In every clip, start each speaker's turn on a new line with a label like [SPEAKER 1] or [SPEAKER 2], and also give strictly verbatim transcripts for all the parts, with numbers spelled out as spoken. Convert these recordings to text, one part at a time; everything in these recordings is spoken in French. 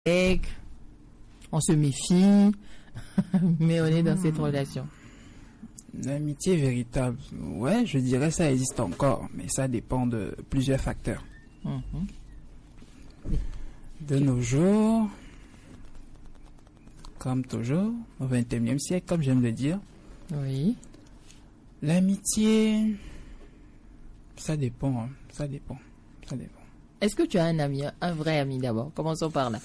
[SPEAKER 1] on se méfie, mais on est dans mmh. cette relation.
[SPEAKER 2] L'amitié véritable, ouais, je dirais ça existe encore, mais ça dépend de plusieurs facteurs. Mmh. De nos jours, comme toujours, au vingt et unième siècle, comme j'aime le dire,
[SPEAKER 1] oui.
[SPEAKER 2] L'amitié, ça dépend, hein, ça dépend, ça dépend.
[SPEAKER 1] Est-ce que tu as un ami, un vrai ami d'abord? Commençons par là.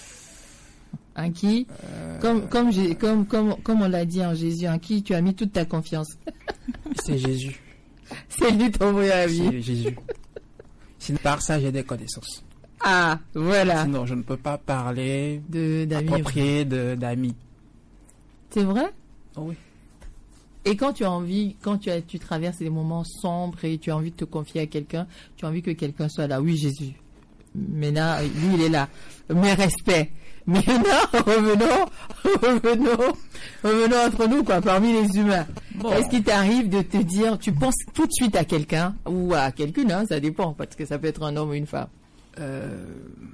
[SPEAKER 1] En qui, euh... comme, comme, comme, comme, comme on l'a dit en Jésus, en qui tu as mis toute ta confiance?
[SPEAKER 2] C'est Jésus.
[SPEAKER 1] C'est lui ton vrai ami.
[SPEAKER 2] C'est Jésus. Sinon, par ça, j'ai des connaissances.
[SPEAKER 1] Ah, voilà.
[SPEAKER 2] Sinon, je ne peux pas parler
[SPEAKER 1] de, d'amis
[SPEAKER 2] approprié de, d'amis.
[SPEAKER 1] C'est vrai?
[SPEAKER 2] Oh oui.
[SPEAKER 1] Et quand tu as envie, quand tu, as, tu traverses des moments sombres et tu as envie de te confier à quelqu'un, tu as envie que quelqu'un soit là. Oui, Jésus. Maintenant, lui, il est là. Mes respects. Maintenant, revenons, revenons, revenons entre nous, quoi, parmi les humains. Bon. Est-ce qu'il t'arrive de te dire, tu penses tout de suite à quelqu'un ou à quelqu'une, hein, ça dépend, parce que ça peut être un homme ou une femme.
[SPEAKER 2] Euh,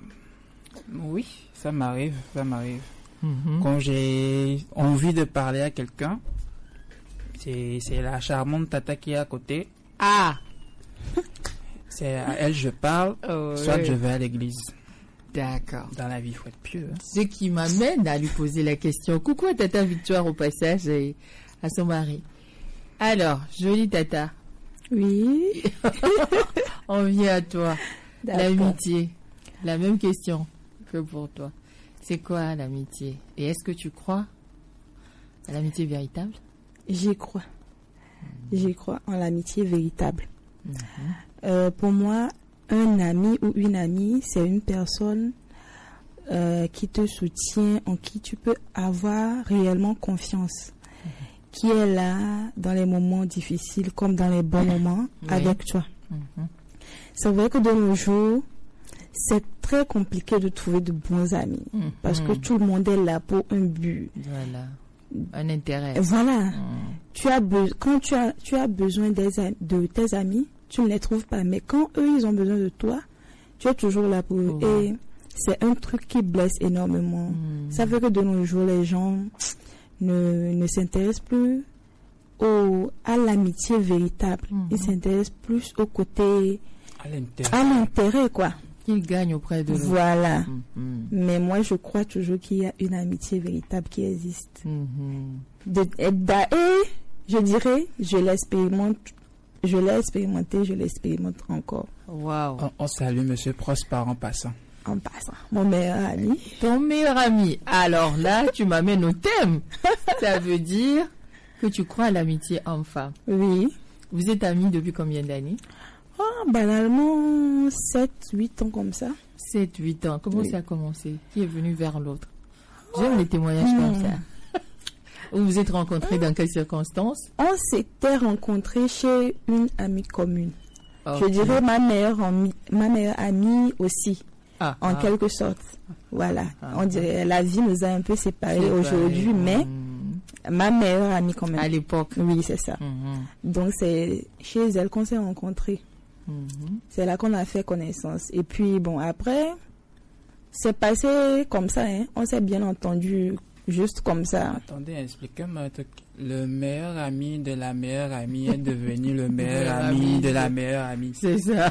[SPEAKER 2] oui, ça m'arrive, ça m'arrive.
[SPEAKER 1] Mm-hmm.
[SPEAKER 2] Quand j'ai envie de parler à quelqu'un, c'est, c'est la charmante tata qui est à côté.
[SPEAKER 1] Ah!
[SPEAKER 2] C'est à elle que je parle,
[SPEAKER 1] oh,
[SPEAKER 2] soit
[SPEAKER 1] oui.
[SPEAKER 2] je vais à l'église.
[SPEAKER 1] D'accord.
[SPEAKER 2] Dans la vie, il faut être pieux. Hein.
[SPEAKER 1] Ce qui m'amène à lui poser la question. Coucou à Tata Victoire au passage et à son mari. Alors, jolie Tata.
[SPEAKER 3] Oui.
[SPEAKER 1] On vient à toi.
[SPEAKER 3] D'accord.
[SPEAKER 1] L'amitié. La même question que pour toi. C'est quoi l'amitié? Et est-ce que tu crois à l'amitié véritable?
[SPEAKER 3] J'y crois. Mmh. J'y crois en l'amitié véritable.
[SPEAKER 1] Mmh.
[SPEAKER 3] Euh, pour moi, un ami ou une amie, c'est une personne euh, qui te soutient, en qui tu peux avoir réellement confiance, mmh. qui est là dans les moments difficiles comme dans les bons moments oui. avec toi.
[SPEAKER 1] Mmh.
[SPEAKER 3] C'est vrai que de nos jours, c'est très compliqué de trouver de bons amis mmh. parce que tout le monde est là pour un but.
[SPEAKER 1] Voilà. Un intérêt.
[SPEAKER 3] Voilà.
[SPEAKER 1] Mmh.
[SPEAKER 3] Tu as be- quand tu as, tu as besoin des, de tes amis, tu ne les trouves pas. Mais quand eux, ils ont besoin de toi, tu es toujours là pour eux. Oh. Et c'est un truc qui blesse énormément. Mmh. Ça fait que de nos jours, les gens ne, ne s'intéressent plus au, à l'amitié véritable. Mmh. Ils s'intéressent plus au côté...
[SPEAKER 2] À l'intérêt.
[SPEAKER 3] À l'intérêt, quoi.
[SPEAKER 1] Qu'ils gagnent auprès de nous.
[SPEAKER 3] Voilà.
[SPEAKER 1] Mmh.
[SPEAKER 3] Mais moi, je crois toujours qu'il y a une amitié véritable qui existe.
[SPEAKER 1] Mmh.
[SPEAKER 3] De, et, et je dirais, je l'expérimente Je l'ai expérimenté, je l'expérimente encore.
[SPEAKER 1] Waouh.
[SPEAKER 2] On, on salue Monsieur Prosper en passant.
[SPEAKER 3] En passant. Mon meilleur ami.
[SPEAKER 1] Ton meilleur ami. Alors là, tu m'amènes au thème. Ça veut dire que tu crois à l'amitié homme-femme.
[SPEAKER 3] Oui.
[SPEAKER 1] Vous êtes amis depuis combien d'années?
[SPEAKER 3] Oh, banalement, sept, huit ans comme ça.
[SPEAKER 1] sept, huit ans. Comment oui. ça a commencé? Qui est venu vers l'autre? J'aime
[SPEAKER 3] oh.
[SPEAKER 1] les témoignages mmh. comme ça. Vous vous êtes rencontrés dans quelles circonstances?
[SPEAKER 3] On s'était rencontrés chez une amie commune. Okay. Je dirais ma meilleure amie, ma meilleure amie aussi, ah, en ah. quelque sorte. Voilà. Ah, On dirait la vie nous a un peu séparés c'est aujourd'hui, mmh. mais ma meilleure amie quand même.
[SPEAKER 1] À l'époque.
[SPEAKER 3] Oui, c'est ça.
[SPEAKER 1] Mmh.
[SPEAKER 3] Donc c'est chez elle qu'on s'est rencontrés. Mmh. C'est là qu'on a fait connaissance. Et puis bon, après, c'est passé comme ça. Hein. On s'est bien entendu. Juste comme ça.
[SPEAKER 2] Attendez, expliquez-moi un truc. Le meilleur ami de la meilleure amie est devenu le meilleur ami de la meilleure amie.
[SPEAKER 1] C'est ça.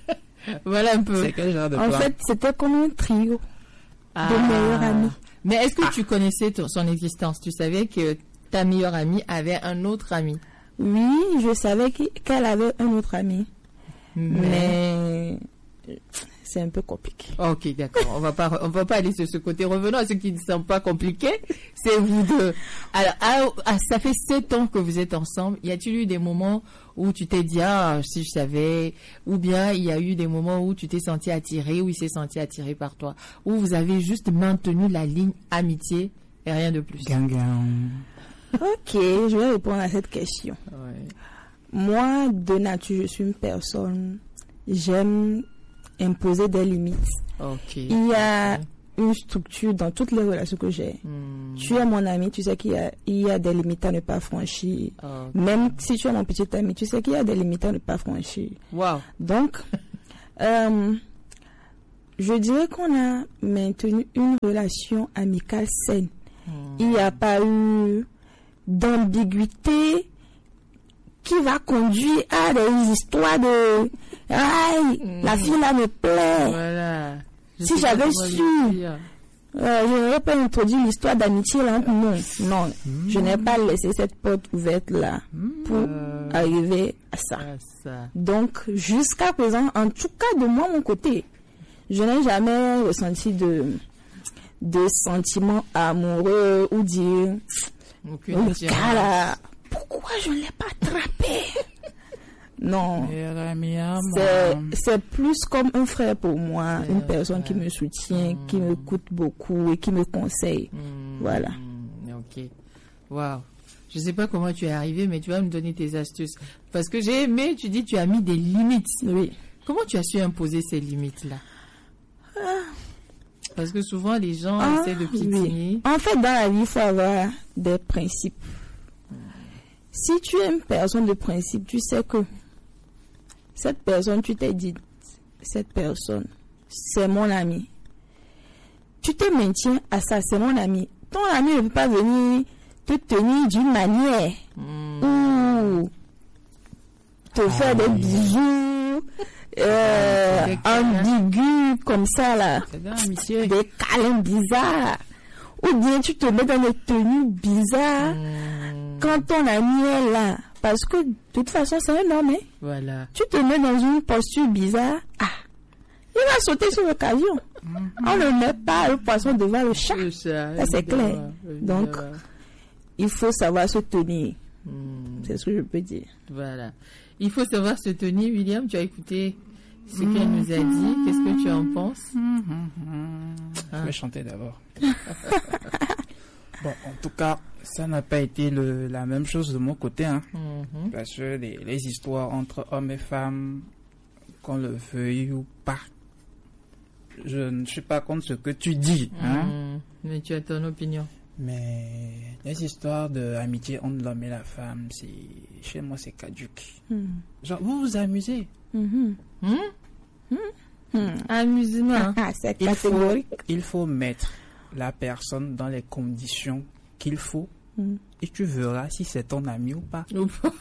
[SPEAKER 1] Voilà un peu.
[SPEAKER 2] C'est quel genre de
[SPEAKER 3] En
[SPEAKER 2] plan?
[SPEAKER 3] fait, c'était comme un trio
[SPEAKER 1] ah.
[SPEAKER 3] de meilleurs amis.
[SPEAKER 1] Mais est-ce que
[SPEAKER 2] ah.
[SPEAKER 1] tu connaissais ton, son existence? Tu savais que ta meilleure amie avait un autre ami?
[SPEAKER 3] Oui, je savais qu'elle avait un autre ami. Mais... Mais... c'est un peu compliqué.
[SPEAKER 1] Ok, d'accord. On va pas, on va pas aller sur ce côté. Revenons à ce qui ne sont pas compliqués. C'est vous deux. Alors, à, à, ça fait sept ans que vous êtes ensemble. Y a-t-il eu des moments où tu t'es dit, ah, si je savais, ou bien il y a eu des moments où tu t'es senti attiré, où il s'est senti attiré par toi, où vous avez juste maintenu la ligne amitié et rien de plus?
[SPEAKER 2] Gang, gang.
[SPEAKER 3] Ok, je vais répondre à cette question.
[SPEAKER 1] Ouais.
[SPEAKER 3] Moi, de nature, je suis une personne, j'aime imposer des limites.
[SPEAKER 1] Okay.
[SPEAKER 3] Il y a okay. une structure dans toutes les relations que j'ai. Mm. Tu es mon ami, tu sais qu'il y a, il y a des limites à ne pas franchir. Okay. Même si tu es mon petit ami, tu sais qu'il y a des limites à ne pas franchir.
[SPEAKER 1] Wow.
[SPEAKER 3] Donc, euh, je dirais qu'on a maintenu une relation amicale saine. Mmh. Il n'y a pas eu d'ambiguïté qui va conduire à des histoires de aïe, mmh. la fille là me plaît.
[SPEAKER 1] Voilà. Je
[SPEAKER 3] si j'avais su, euh, je n'aurais pas introduit l'histoire d'amitié là. Non, non, mmh. je n'ai pas laissé cette porte ouverte là pour euh, arriver à ça. À ça. Donc, jusqu'à présent, en tout cas de moi, mon côté, je n'ai jamais ressenti de, de sentiments amoureux ou dire, le gars là, pourquoi je ne l'ai pas attrapé? Non, c'est, c'est plus comme un frère pour moi, une personne qui me soutient, qui m'écoute beaucoup et qui me conseille. Voilà.
[SPEAKER 1] Ok. Waouh. Je ne sais pas comment tu es arrivé, mais tu vas me donner tes astuces. Parce que j'ai aimé, tu dis tu as mis des limites.
[SPEAKER 3] Oui.
[SPEAKER 1] Comment tu as su imposer ces limites-là? Ah. Parce que souvent, les gens ah, essaient de piétiner.
[SPEAKER 3] Oui. En fait, dans la vie, il faut avoir des principes. Si tu es une personne de principe, tu sais que cette personne, tu t'es dit, cette personne, c'est mon ami. Tu te maintiens à ça, c'est mon ami. Ton ami ne peut pas venir te tenir d'une manière mmh. ou te ah, faire oui. des bisous euh, ambigus comme ça là, des câlins bizarres, ou bien tu te mets dans des tenues bizarres mmh. quand ton ami est là. Parce que de toute façon, c'est un homme. Hein?
[SPEAKER 1] Voilà.
[SPEAKER 3] Tu te mets dans une posture bizarre. Ah, il va sauter sur l'occasion. Mm-hmm. On ne met pas le poisson devant le chat. Le chat ça, c'est clair. Donc, il faut savoir se tenir. Mm. C'est ce que je peux dire.
[SPEAKER 1] Voilà. Il faut savoir se tenir. William, tu as écouté ce mm-hmm. qu'elle nous a dit. Qu'est-ce que tu en penses?
[SPEAKER 2] Mm-hmm. Je vais chanter d'abord. Bon, en tout cas, ça n'a pas été le, la même chose de mon côté, hein. Mm-hmm. Parce que les, les histoires entre hommes et femmes, qu'on le veuille ou pas, je ne suis pas contre ce que tu dis, hein.
[SPEAKER 1] Mm-hmm. Mais tu as ton opinion.
[SPEAKER 2] Mais les histoires d'amitié entre l'homme et la femme, c'est, chez moi, c'est caduque. Mm. Genre, vous vous amusez.
[SPEAKER 3] Mm-hmm.
[SPEAKER 1] Mm? Mm? Amusement.
[SPEAKER 3] Ah, c'est catégorique.
[SPEAKER 2] Il faut, il faut mettre la personne dans les conditions qu'il faut mm. et tu verras si c'est ton ami ou pas.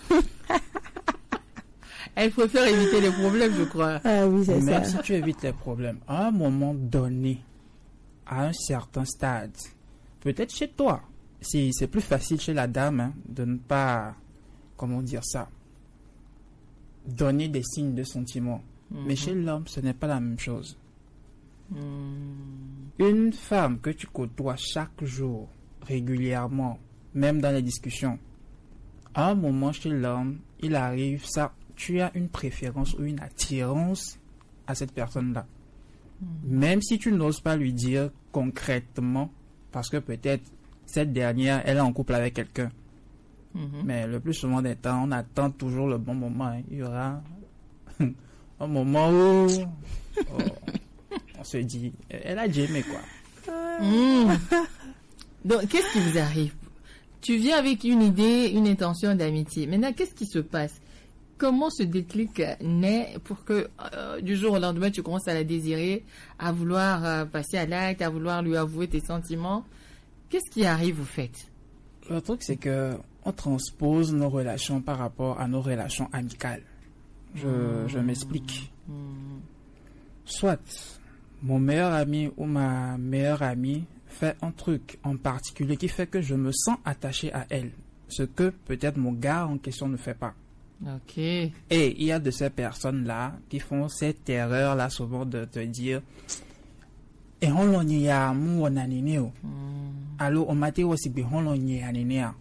[SPEAKER 1] Elle préfère éviter les problèmes, je crois.
[SPEAKER 3] Ah oui, c'est
[SPEAKER 2] Même
[SPEAKER 3] ça.
[SPEAKER 2] si tu évites les problèmes, à un moment donné, à un certain stade, peut-être chez toi, c'est, c'est plus facile chez la dame hein, de ne pas, comment dire ça, donner des signes de sentiment. Mm-hmm. Mais chez l'homme, ce n'est pas la même chose. Mm. Une femme que tu côtoies chaque jour, régulièrement, même dans les discussions, à un moment chez l'homme, il arrive ça, tu as une préférence ou une attirance à cette personne-là. Mm. Même si tu n'oses pas lui dire concrètement, parce que peut-être cette dernière, elle est en couple avec quelqu'un. Mm-hmm. Mais le plus souvent des temps, on attend toujours le bon moment. Hein. Il y aura un moment où oh, on se dit, elle a déjà aimé quoi.
[SPEAKER 1] Mmh. Donc, qu'est-ce qui vous arrive? Tu viens avec une idée, une intention d'amitié. Maintenant, qu'est-ce qui se passe? Comment ce déclic naît pour que euh, du jour au lendemain, tu commences à la désirer, à vouloir euh, passer à l'acte, à vouloir lui avouer tes sentiments? Qu'est-ce qui arrive, vous faites?
[SPEAKER 2] Le truc, c'est que on transpose nos relations par rapport à nos relations amicales. Je, mmh. je m'explique. Mmh. Soit mon meilleur ami ou ma meilleure amie fait un truc en particulier qui fait que je me sens attaché à elle. Ce que peut-être mon gars en question ne fait pas.
[SPEAKER 1] Ok.
[SPEAKER 2] Et il y a de ces personnes-là qui font cette erreur-là souvent de te dire et on l'a nié à mon ananéo. Alors on m'a dit aussi que on l'a nié à nénéa.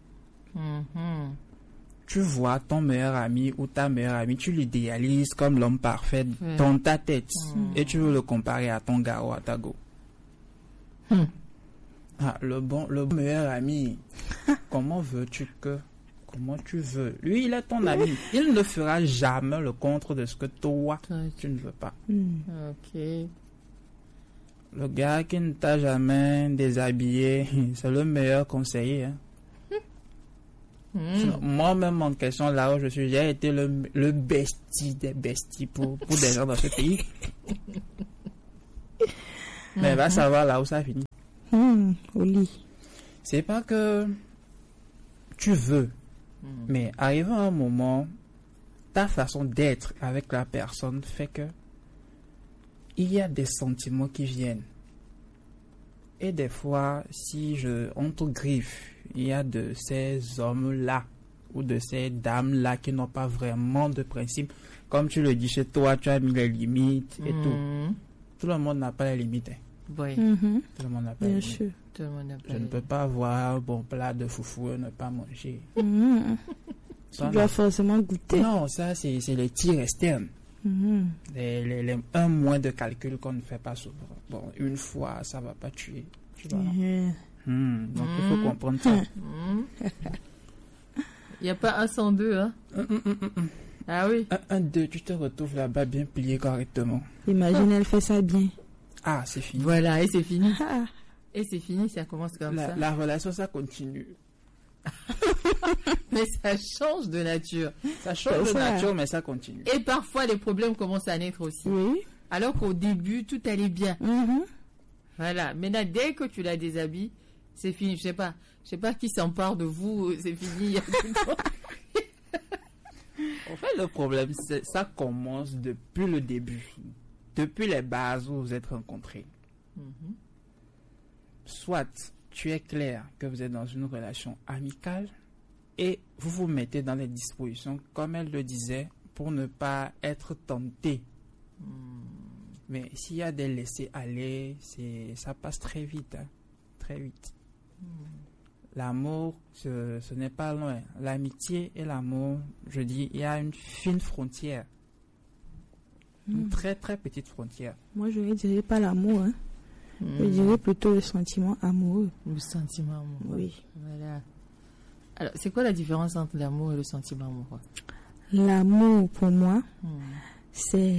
[SPEAKER 2] Tu vois ton meilleur ami ou ta meilleure amie, tu l'idéalises comme l'homme parfait mmh. dans ta tête mmh. et tu veux le comparer à ton gars ou à ta go. Mmh. Ah, le bon, le meilleur ami, comment veux-tu que, comment tu veux? Lui, il est ton ami. Il ne fera jamais le contre de ce que toi, tu ne veux pas.
[SPEAKER 3] Mmh.
[SPEAKER 1] Ok.
[SPEAKER 2] Le gars qui ne t'a jamais déshabillé, c'est le meilleur conseiller. Hein. Mmh. Moi-même en question, là où je suis, j'ai été le, le bestie des besties pour, pour des gens dans ce pays. Mais va savoir là où ça finit.
[SPEAKER 3] Hmm, au lit.
[SPEAKER 2] C'est pas que tu veux,
[SPEAKER 1] Mm.
[SPEAKER 2] mais arrivé à un moment, ta façon d'être avec la personne fait que il y a des sentiments qui viennent. Et des fois, si je entre griffes, il y a de ces hommes-là ou de ces dames-là qui n'ont pas vraiment de principe. Comme tu le dis chez toi, tu as mis les limites et tout.
[SPEAKER 1] Mm.
[SPEAKER 2] Tout le monde n'a pas les limites. hein.
[SPEAKER 1] Oui,
[SPEAKER 3] Mhm,
[SPEAKER 2] Tout le monde n'a pas
[SPEAKER 3] bien
[SPEAKER 2] les limites.
[SPEAKER 3] sûr.
[SPEAKER 1] tout le monde a pas
[SPEAKER 2] Je ne
[SPEAKER 1] les-
[SPEAKER 2] peux pas avoir un bon plat de foufou et ne pas manger.
[SPEAKER 3] Mhm. Tu
[SPEAKER 2] Ça,
[SPEAKER 3] dois
[SPEAKER 2] non.
[SPEAKER 3] forcément goûter.
[SPEAKER 2] Non, ça, c'est c'est les tirs externes.
[SPEAKER 3] Mhm.
[SPEAKER 2] Les, les, les- un moins de calcul qu'on ne fait pas souvent. Bon, une fois, ça va pas tuer. Tu vois.
[SPEAKER 3] Mhm.
[SPEAKER 2] Hmm, donc, il faut
[SPEAKER 1] Hmm.
[SPEAKER 2] comprendre ça.
[SPEAKER 1] Mm. Il n'y a pas un sans deux, hein?
[SPEAKER 2] Hum, hum, hum, hum, hum.
[SPEAKER 1] Ah oui.
[SPEAKER 2] Un, un, deux, tu te retrouves là-bas bien plié correctement.
[SPEAKER 3] Imagine, elle fait ça bien.
[SPEAKER 2] Ah, c'est fini.
[SPEAKER 1] Voilà, et c'est fini.
[SPEAKER 3] Ah,
[SPEAKER 1] Et c'est fini, ça commence comme
[SPEAKER 2] La,
[SPEAKER 1] ça.
[SPEAKER 2] la relation, ça continue.
[SPEAKER 1] Mais ça change de nature.
[SPEAKER 2] Ça change de
[SPEAKER 3] C'est ça.
[SPEAKER 2] nature, mais ça continue.
[SPEAKER 1] Et parfois, les problèmes commencent à naître aussi.
[SPEAKER 3] oui.
[SPEAKER 1] Alors qu'au début, tout allait bien.
[SPEAKER 3] Mhm.
[SPEAKER 1] Voilà. Maintenant, dès que tu la déshabilles, c'est fini. Je sais pas. Je sais pas qui s'empare de vous. C'est fini. Il y a tout le temps.
[SPEAKER 2] En fait, le problème, c'est ça commence depuis le début. Depuis les bases où vous êtes rencontrés.
[SPEAKER 1] Mhm.
[SPEAKER 2] Soit tu es clair que vous êtes dans une relation amicale et vous vous mettez dans les dispositions, comme elle le disait, pour ne pas être tenté. Mais s'il y a des laissés-aller, c'est, ça passe très vite. hein. Très vite. L'amour, ce, ce n'est pas loin. L'amitié et l'amour, je dis, il y a une fine frontière. Une très très petite frontière.
[SPEAKER 3] Moi, je ne dirais pas l'amour. Hein. Je
[SPEAKER 1] Mm.
[SPEAKER 3] dirais plutôt le sentiment amoureux.
[SPEAKER 1] Le sentiment amoureux.
[SPEAKER 3] Oui.
[SPEAKER 1] Voilà. Alors, c'est quoi la différence entre l'amour et le sentiment amoureux?
[SPEAKER 3] L'amour, pour moi,
[SPEAKER 1] Mm.
[SPEAKER 3] c'est...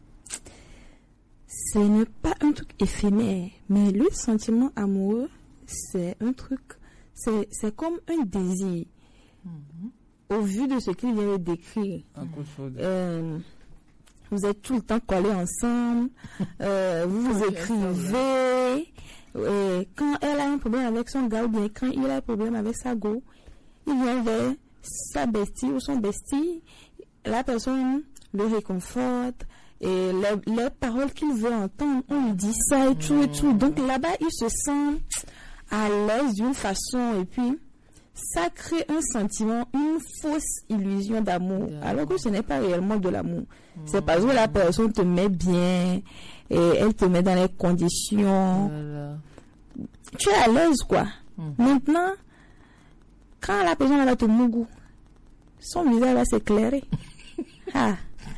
[SPEAKER 3] Ce n'est pas un truc éphémère. Mais le sentiment amoureux, c'est un truc... C'est, c'est comme un désir.
[SPEAKER 1] Mhm.
[SPEAKER 3] Au vu de ce qu'il vient de décrire.
[SPEAKER 2] Un coup de foudre.
[SPEAKER 3] Euh, vous êtes tout le temps collés ensemble, euh, vous vous
[SPEAKER 1] Collés
[SPEAKER 3] écrivez. Euh, quand elle a un problème avec son gars ou bien quand il a un problème avec sa go, il vient vers sa bestie ou son bestie, la personne le réconforte et les, les paroles qu'il veut entendre, on lui dit ça et tout et tout. Donc là-bas, il se sent à l'aise d'une façon et puis ça crée un sentiment, une fausse illusion d'amour,
[SPEAKER 1] D'amour.
[SPEAKER 3] alors que ce n'est pas réellement de l'amour. C'est parce que la personne te met bien et elle te met dans les conditions.
[SPEAKER 1] Voilà.
[SPEAKER 3] Tu es à l'aise, quoi.
[SPEAKER 1] Mhm.
[SPEAKER 3] Maintenant, quand la personne va te mougou, son visage va s'éclairer. Ah.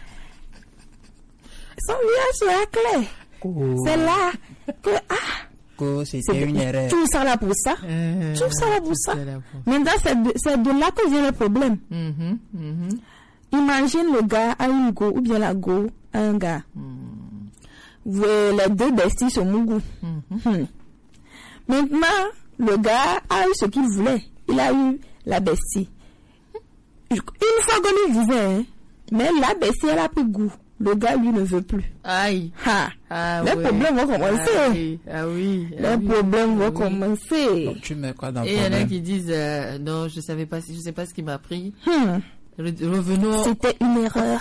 [SPEAKER 3] Son visage sera clair. C'est là que, ah,
[SPEAKER 2] Que
[SPEAKER 3] c'est
[SPEAKER 2] c'était une erreur.
[SPEAKER 3] tout ça là pour ça.
[SPEAKER 1] Euh,
[SPEAKER 3] Tout ça là pour ça.
[SPEAKER 1] c'est là pour-
[SPEAKER 3] Maintenant, c'est de, c'est de là que vient le problème.
[SPEAKER 1] Mhm, mhm,
[SPEAKER 3] Imagine le gars a une go ou bien la go a un gars.
[SPEAKER 1] mhm,
[SPEAKER 3] Vous- Les deux besties se mougou.
[SPEAKER 1] mhm.
[SPEAKER 3] Hmm. Maintenant, le gars a eu ce qu'il voulait. Il a eu la bestie. Une fois qu'on lui disait, hein, mais la bestie, elle a pris goût. Le gars, lui, ne veut plus.
[SPEAKER 1] Aïe.
[SPEAKER 3] Ha.
[SPEAKER 1] Ah,
[SPEAKER 3] Les
[SPEAKER 1] ouais.
[SPEAKER 3] problèmes vont
[SPEAKER 1] Ah
[SPEAKER 3] commencer.
[SPEAKER 1] oui. Ah oui.
[SPEAKER 3] Les
[SPEAKER 1] ah oui.
[SPEAKER 3] problèmes vont
[SPEAKER 1] Ah oui.
[SPEAKER 3] commencer.
[SPEAKER 2] Donc tu mets quoi dans le
[SPEAKER 1] Et il y en a
[SPEAKER 2] problème?
[SPEAKER 1] qui disent euh, non, je savais pas, si- je sais pas ce qui m'a pris.
[SPEAKER 3] Hmm.
[SPEAKER 1] Re- Revenons,
[SPEAKER 3] C'était une erreur.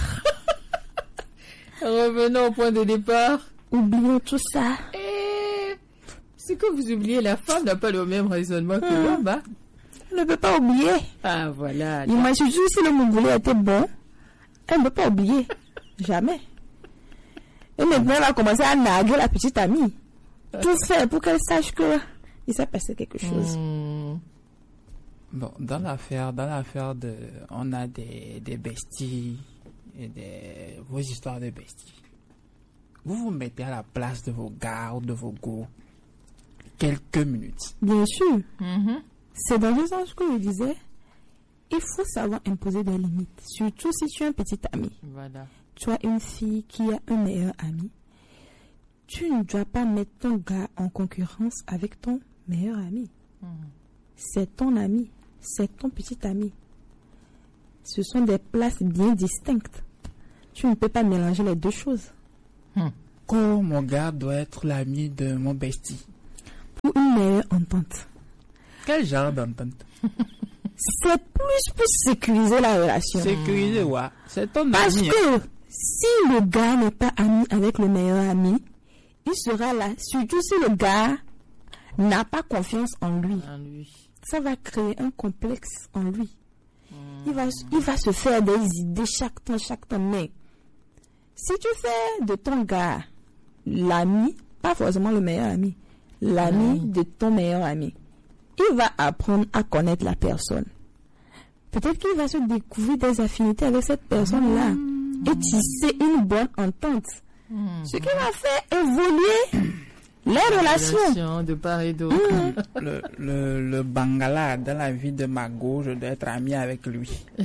[SPEAKER 1] revenons au point de départ.
[SPEAKER 3] Oublions tout ça.
[SPEAKER 1] Et c'est que vous oubliez, la femme n'a pas le même raisonnement que
[SPEAKER 3] Hmm.
[SPEAKER 1] l'homme. Hein?
[SPEAKER 3] Elle ne peut pas oublier.
[SPEAKER 1] Ah voilà.
[SPEAKER 3] Imagine juste si le mougoulet était bon. Elle ne peut pas oublier. Jamais. Et maintenant, elle va commencer à narguer la petite amie. Tout faire pour qu'elle sache que il s'est passé quelque chose.
[SPEAKER 1] Hmm.
[SPEAKER 2] Bon, dans l'affaire, dans l'affaire de, on a des, des besties et des, vos histoires de besties. Vous vous mettez à la place de vos gars ou de vos go quelques minutes.
[SPEAKER 3] Bien sûr,
[SPEAKER 1] Mhm.
[SPEAKER 3] c'est dans ce sens que je disais, il faut savoir imposer des limites. Surtout si tu es un petit ami.
[SPEAKER 1] Voilà.
[SPEAKER 3] Tu as une fille qui a un meilleur ami. Tu ne dois pas mettre ton gars en concurrence avec ton meilleur ami.
[SPEAKER 1] Mhm.
[SPEAKER 3] C'est ton ami. C'est ton petit ami. Ce sont des places bien distinctes. Tu ne peux pas mélanger les deux choses.
[SPEAKER 1] Hmm.
[SPEAKER 2] pourquoi mon gars doit être l'ami de mon bestie?
[SPEAKER 3] Pour une meilleure entente.
[SPEAKER 2] Quel genre d'entente?
[SPEAKER 3] C'est plus pour sécuriser la relation.
[SPEAKER 2] Sécuriser, ouais. C'est ton
[SPEAKER 3] Parce
[SPEAKER 2] ami.
[SPEAKER 3] que si le gars n'est pas ami avec le meilleur ami, il sera là. Surtout si le gars n'a pas confiance en lui.
[SPEAKER 1] En lui.
[SPEAKER 3] Ça va créer un complexe en lui. Il va, il va se faire des idées chaque temps, chaque temps. Mais si tu fais de ton gars l'ami, pas forcément le meilleur ami, l'ami
[SPEAKER 1] Oui.
[SPEAKER 3] de ton meilleur ami, il va apprendre à connaître la personne. Peut-être qu'il va se découvrir des affinités avec cette personne-là et tisser une bonne entente.
[SPEAKER 1] Mmh.
[SPEAKER 3] Ce qui va faire évoluer les relations.
[SPEAKER 1] Relation de part et d'autre.
[SPEAKER 2] Le, le, le Bangala, dans la vie de Mago, je dois être ami avec lui.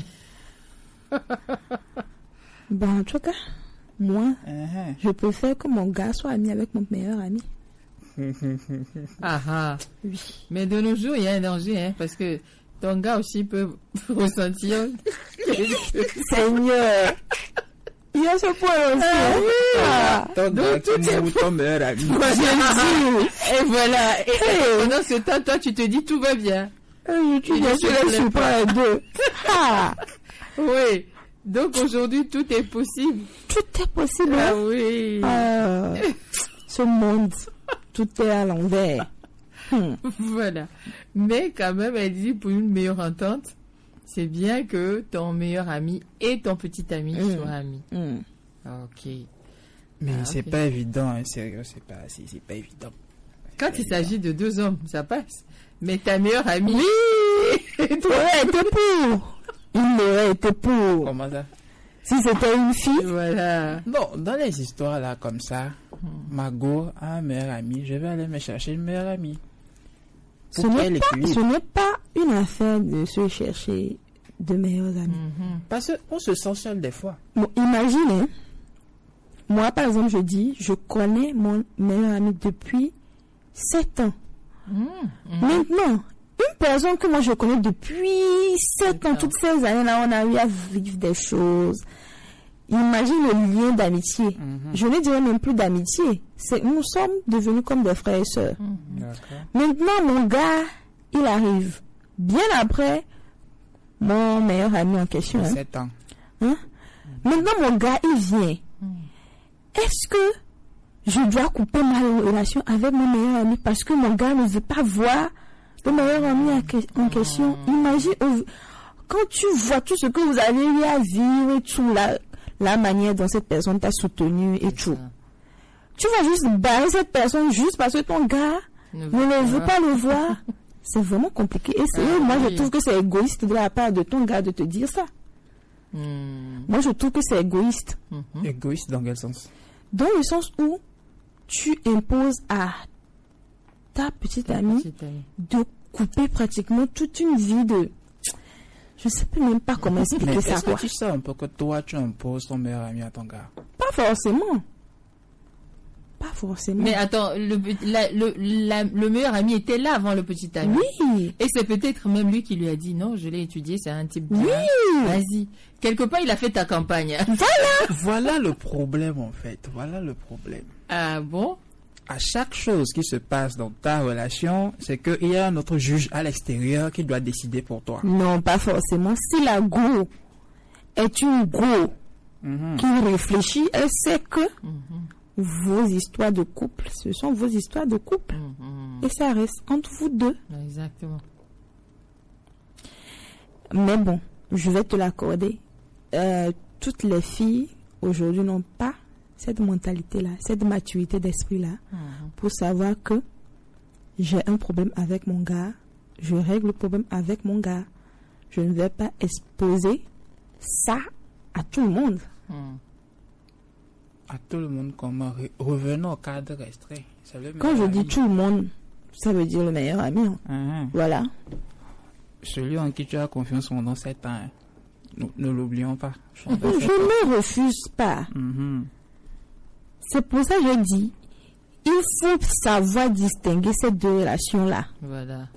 [SPEAKER 3] Ben, en tout cas, moi,
[SPEAKER 2] Uh-huh.
[SPEAKER 3] je préfère que mon gars soit ami avec mon meilleur ami.
[SPEAKER 1] Ah ah.
[SPEAKER 3] Oui.
[SPEAKER 1] Mais de nos jours, il y a un danger, hein, parce que ton gars aussi peut ressentir.
[SPEAKER 3] Seigneur, il y a ce point aussi.
[SPEAKER 1] Ah
[SPEAKER 3] hein.
[SPEAKER 1] oui.
[SPEAKER 3] Ah.
[SPEAKER 2] Ton gars
[SPEAKER 1] Donc, tout
[SPEAKER 2] qui
[SPEAKER 1] est
[SPEAKER 2] est ton meilleur ami.
[SPEAKER 1] Et voilà. Et, et pendant ce temps, toi, tu te dis tout va bien.
[SPEAKER 3] Euh, Tu
[SPEAKER 1] Il
[SPEAKER 3] dois
[SPEAKER 1] ne
[SPEAKER 3] se
[SPEAKER 1] se
[SPEAKER 3] laisser
[SPEAKER 1] plaît
[SPEAKER 3] pas les deux. Ah,
[SPEAKER 1] Oui. Donc aujourd'hui, tout est possible.
[SPEAKER 3] tout est possible.
[SPEAKER 1] Ah
[SPEAKER 3] hein.
[SPEAKER 1] oui.
[SPEAKER 3] Ah, ce monde, tout est à l'envers. Hmm.
[SPEAKER 1] Voilà. Mais quand même, elle dit pour une meilleure entente, c'est bien que ton meilleur ami et ton petit ami
[SPEAKER 3] Mm.
[SPEAKER 1] soient amis.
[SPEAKER 3] Hmm.
[SPEAKER 1] Ok.
[SPEAKER 2] Mais
[SPEAKER 1] Ah,
[SPEAKER 2] c'est
[SPEAKER 1] ok.
[SPEAKER 2] pas évident, hein, sérieux, c'est pas, c'est, c'est pas évident.
[SPEAKER 1] Quand il s'agit de deux hommes, ça passe. Mais ta meilleure amie.
[SPEAKER 3] Oui, il aurait été pour. Il aurait été pour.
[SPEAKER 2] Comment ça?
[SPEAKER 3] Si c'était une fille,
[SPEAKER 1] Voilà.
[SPEAKER 2] Non, dans les histoires là, comme ça, Mago a un meilleur ami, je vais aller me chercher une meilleure amie.
[SPEAKER 3] ce
[SPEAKER 2] Pour
[SPEAKER 3] n'est
[SPEAKER 2] quel
[SPEAKER 3] pas,
[SPEAKER 2] équilibre?
[SPEAKER 3] ce n'est pas une affaire de se chercher de meilleurs amis.
[SPEAKER 1] Mhm.
[SPEAKER 2] Parce qu'on se sent seul des fois.
[SPEAKER 3] Bon, imagine, hein. Moi, par exemple, je dis, je connais mon meilleur ami depuis sept ans.
[SPEAKER 1] Mhm.
[SPEAKER 3] Maintenant, une personne que moi je connais depuis sept ans,
[SPEAKER 1] ans.
[SPEAKER 3] toutes ces années-là, on a eu à vivre des choses. Imagine le lien d'amitié. Je ne dirais même plus d'amitié. C'est, nous sommes devenus comme des frères et sœurs.
[SPEAKER 2] D'accord.
[SPEAKER 3] Maintenant, mon gars, il arrive bien après mon meilleur ami en question. hein.
[SPEAKER 2] sept ans.
[SPEAKER 3] Hein? Maintenant, mon gars, il vient. Est-ce que je dois couper ma relation avec mon meilleur ami parce que mon gars ne veut pas voir le meilleur ami en que- en question? Imagine, au- quand tu vois tout ce que vous avez eu à vivre et tout, la, la manière dont cette personne t'a soutenu et tout.
[SPEAKER 1] Ça.
[SPEAKER 3] Tu vas juste barrer cette personne juste parce que ton gars
[SPEAKER 1] Ne
[SPEAKER 3] ne le veut pas le voir. C'est vraiment compliqué. Et c'est,
[SPEAKER 1] Ah,
[SPEAKER 3] moi,
[SPEAKER 1] oui.
[SPEAKER 3] je trouve que c'est égoïste de la part de ton gars de te dire ça.
[SPEAKER 1] Mhm.
[SPEAKER 3] Moi, je trouve que c'est égoïste.
[SPEAKER 1] Mhm.
[SPEAKER 2] Égoïste dans quel sens?
[SPEAKER 3] Dans le sens où tu imposes à ta petite amie
[SPEAKER 1] Petite amie.
[SPEAKER 3] de couper pratiquement toute une vie de... Je ne sais même pas comment
[SPEAKER 2] Mais
[SPEAKER 3] expliquer ça,
[SPEAKER 2] est-ce
[SPEAKER 3] quoi.
[SPEAKER 2] que tu sais un peu que toi, tu imposes ton meilleur ami à ton gars?
[SPEAKER 3] Pas forcément. Pas forcément.
[SPEAKER 1] Mais attends, le, la- le, la- le meilleur ami était là avant le petit ami.
[SPEAKER 3] Oui.
[SPEAKER 1] Et c'est peut-être même lui qui lui a dit non, je l'ai étudié, c'est un type bien.
[SPEAKER 3] Oui.
[SPEAKER 1] Vas-y. Quelque part, il a fait ta campagne.
[SPEAKER 2] Voilà le problème en fait. Voilà le problème.
[SPEAKER 1] Ah bon?
[SPEAKER 2] À chaque chose qui se passe dans ta relation, c'est qu'il y a un autre juge à l'extérieur qui doit décider pour toi.
[SPEAKER 3] Non, pas forcément. Si la go est une go
[SPEAKER 2] Mhm.
[SPEAKER 3] qui réfléchit, elle sait que vos histoires de couple, ce sont vos histoires de couple.
[SPEAKER 1] Mhm.
[SPEAKER 3] Et ça reste entre vous deux.
[SPEAKER 1] Exactement.
[SPEAKER 3] Mais bon, je vais te l'accorder. Euh, toutes les filles aujourd'hui n'ont pas cette mentalité-là, cette maturité d'esprit-là
[SPEAKER 1] Mhm.
[SPEAKER 3] pour savoir que j'ai un problème avec mon gars, je règle le problème avec mon gars. Je ne vais pas exposer ça à tout le monde.
[SPEAKER 1] Mhm.
[SPEAKER 2] À tout le monde, comment re- revenons au cadre restreint. C'est le
[SPEAKER 3] Quand je
[SPEAKER 2] meilleur
[SPEAKER 3] dis
[SPEAKER 2] ami.
[SPEAKER 3] tout le monde, ça veut dire le meilleur ami. hein.
[SPEAKER 2] Mhm.
[SPEAKER 3] Voilà.
[SPEAKER 2] Celui en qui tu as confiance pendant sept ans. hein. Nous- ne l'oublions pas.
[SPEAKER 3] Je ne refuse pas.
[SPEAKER 2] Mhm.
[SPEAKER 3] C'est pour ça que je dis, il faut savoir distinguer ces deux relations-là.
[SPEAKER 1] Voilà.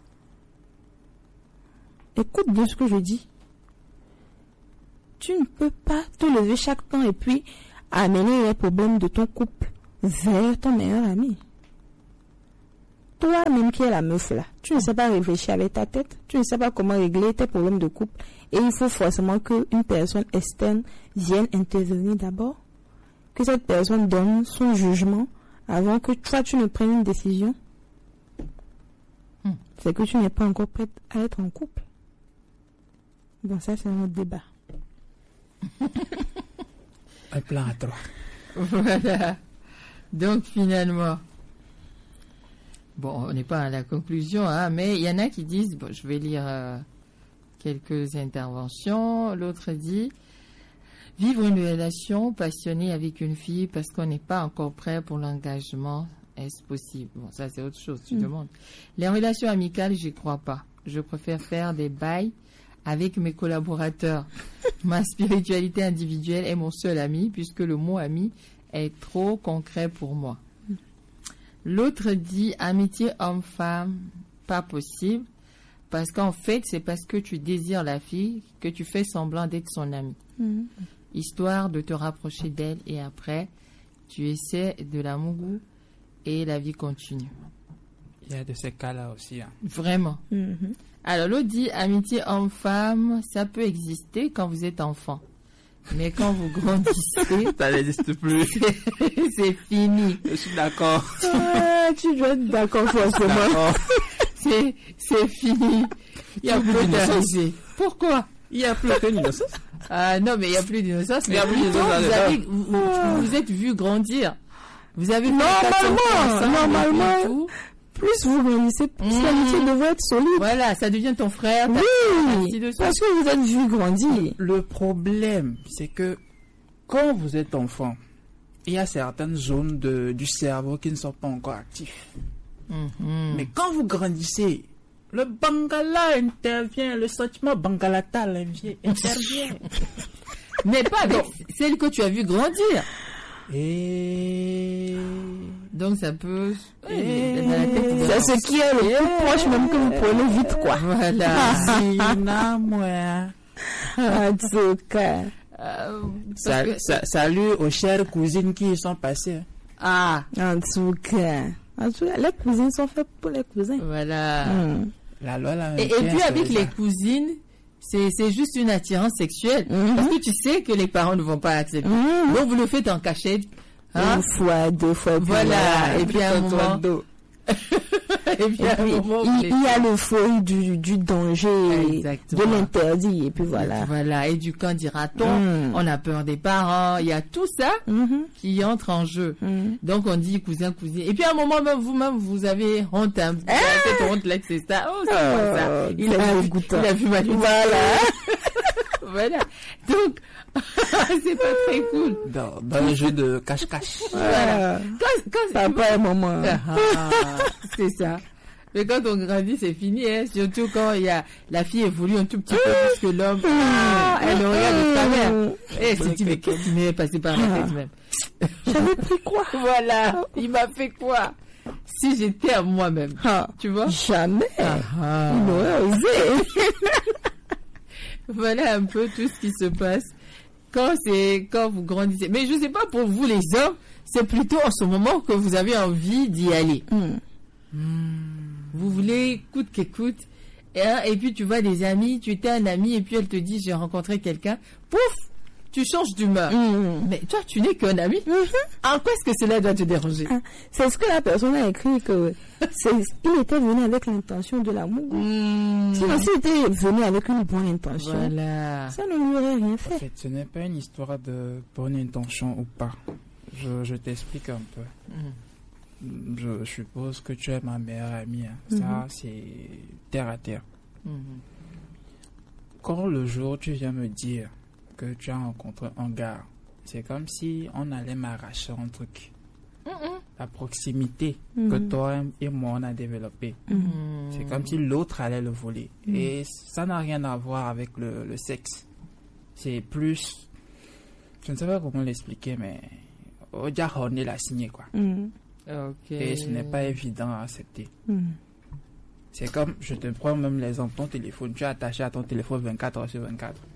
[SPEAKER 3] Écoute bien ce que je dis. Tu ne peux pas te lever chaque temps et puis amener les problèmes de ton couple vers ton meilleur ami. Toi-même qui es la meuf là, tu ne sais pas réfléchir avec ta tête, tu ne sais pas comment régler tes problèmes de couple, et il faut forcément qu'une personne externe vienne intervenir d'abord, que cette personne donne son jugement avant que toi tu ne prennes une décision. Hmm. C'est que tu n'es pas encore prête à être en couple. Bon, ça c'est un autre débat.
[SPEAKER 2] Un plan à trois.
[SPEAKER 1] Voilà. Donc finalement, bon, on n'est pas à la conclusion, hein, mais il y en a qui disent, bon, je vais lire euh, quelques interventions. L'autre dit, vivre une relation passionnée avec une fille parce qu'on n'est pas encore prêt pour l'engagement, est-ce possible? Bon, ça c'est autre chose, tu mmh. demandes. Les relations amicales, j'y crois pas. Je préfère faire des bails avec mes collaborateurs. Ma spiritualité individuelle est mon seul ami, puisque le mot ami est trop concret pour moi. L'autre dit, amitié homme-femme, pas possible, parce qu'en fait, c'est parce que tu désires la fille que tu fais semblant d'être son ami. Mmh. Histoire de te rapprocher d'elle, et après, tu essaies de la mougou et la vie continue.
[SPEAKER 2] Il y a de ces cas-là aussi. Hein.
[SPEAKER 1] Vraiment. Mmh. Alors, l'autre dit, amitié homme-femme, ça peut exister quand vous êtes enfant. Mais quand vous grandissez,
[SPEAKER 2] ça n'existe plus.
[SPEAKER 1] C'est fini.
[SPEAKER 2] Je suis d'accord.
[SPEAKER 3] Ah, tu dois être d'accord forcément.
[SPEAKER 1] C'est, c'est fini. Il n'y a plus d'innocence. Pourquoi?
[SPEAKER 2] Il n'y a plus aucune innocence.
[SPEAKER 1] Ah non, mais il n'y a plus d'innocence.
[SPEAKER 2] Il n'y a plus d'innocence.
[SPEAKER 1] Vous, avez, vous, vous, vous êtes vu grandir. Vous avez
[SPEAKER 3] normalement, normalement. Plus vous grandissez, plus mmh. l'amitié devrait être solide.
[SPEAKER 1] Voilà, ça devient ton frère.
[SPEAKER 3] Oui, parce que vous êtes vu grandir.
[SPEAKER 2] Le problème, c'est que quand vous êtes enfant, il y a certaines zones de, du cerveau qui ne sont pas encore actives. Mmh. Mais quand vous grandissez, le bangala intervient, le sentiment bangalata intervient.
[SPEAKER 1] Mais pas avec celle que tu as vu grandir.
[SPEAKER 2] Et
[SPEAKER 1] donc ça peut
[SPEAKER 3] et... c'est ce qui est le plus proche même que vous prenez vite quoi.
[SPEAKER 1] Voilà.
[SPEAKER 3] En tout cas.
[SPEAKER 2] Euh, ça, que... ça, salut aux chères cousines qui y sont passées.
[SPEAKER 3] Ah, en tout cas. En tout cas, les cousines sont faites pour les cousins.
[SPEAKER 1] Voilà.
[SPEAKER 3] Mmh.
[SPEAKER 2] La loi, la
[SPEAKER 1] et, et puis avec les cousines, c'est, c'est juste une attirance sexuelle. Mm-hmm. Parce que tu sais que les parents ne vont pas accepter. Mm-hmm. Donc vous le faites en cachette.
[SPEAKER 3] Hein? Une fois, deux fois.
[SPEAKER 1] Voilà. Et puis à un moment. Et puis, à un moment
[SPEAKER 3] il, il y a le feu du, du danger,
[SPEAKER 1] exactement.
[SPEAKER 3] De l'interdit. Et puis voilà.
[SPEAKER 1] Et voilà. Et du quand dira-t-on, mm. on a peur des parents. Il y a tout ça mm-hmm. qui entre en jeu. Mm. Donc on dit cousin, cousine. Et puis à un moment même, vous-même, vous avez honte. Hein, vous avez cette honte là que c'est ça. Oh, c'est oh, pas ça. Il a, vu, il a vu ma lutte.
[SPEAKER 3] Voilà.
[SPEAKER 1] Voilà. Donc, c'est pas très cool.
[SPEAKER 2] Dans, dans le jeu de cache-cache.
[SPEAKER 1] Voilà. Quand, quand,
[SPEAKER 3] papa et maman.
[SPEAKER 1] Ah, c'est ça. Mais quand on grandit, c'est fini, hein. Surtout quand il y a, la fille évolue un tout petit peu plus que l'homme. Ah, elle le regarde de travers. Et elle se dit, mais qu'est-ce qui m'est passé par la tête même?
[SPEAKER 3] J'avais pris quoi?
[SPEAKER 1] Voilà. Il m'a fait quoi? Si j'étais à moi-même. Ah, tu vois?
[SPEAKER 3] Jamais.
[SPEAKER 1] Ah, ah.
[SPEAKER 3] Il aurait osé.
[SPEAKER 1] Voilà un peu tout ce qui se passe quand c'est quand vous grandissez. Mais je sais pas pour vous les hommes, c'est plutôt en ce moment que vous avez envie d'y aller. Mm. Mm. Vous voulez coûte que coûte. Et, et puis tu vois des amis, tu étais un ami et puis elle te dit j'ai rencontré quelqu'un. Pouf, tu changes d'humeur. Mm. Mais toi tu n'es qu'un ami. Mm-hmm. En quoi est-ce que cela doit te déranger?
[SPEAKER 3] Ah, c'est ce que la personne a écrit que c'est, il était venu avec l'intention de l'amour. Mmh. Sinon, s'il était venu avec une bonne intention,
[SPEAKER 1] voilà.
[SPEAKER 3] ça ne lui aurait rien fait.
[SPEAKER 2] En fait, ce n'est pas une histoire de bonne intention ou pas. Je, je t'explique un peu. Mmh. Je suppose que tu es ma meilleure amie. Hein. Mmh. Ça, c'est terre à terre. Mmh. Quand le jour tu viens me dire que tu as rencontré un gars, c'est comme si on allait m'arracher un truc. Mm-mm. La proximité mm-hmm. que toi et moi on a développée, mm-hmm. c'est comme si l'autre allait le voler. Mm-hmm. Et ça n'a rien à voir avec le, le sexe. C'est plus, je ne sais pas comment l'expliquer, mais au déjà on est la signé quoi.
[SPEAKER 1] Mm-hmm. Okay.
[SPEAKER 2] Et ce n'est pas évident à accepter.
[SPEAKER 3] Mm-hmm.
[SPEAKER 2] C'est comme, je te prends même l'exemple, ton téléphone, tu es attaché à ton téléphone vingt-quatre heures sur vingt-quatre.